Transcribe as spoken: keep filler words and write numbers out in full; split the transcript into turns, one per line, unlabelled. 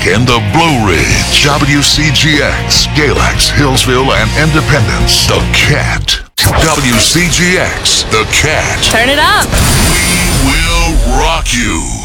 in the Blue Ridge. W C G X, Galax, Hillsville, and Independence. The Cat. W C G X, The Cat.
Turn it up.
We will rock you.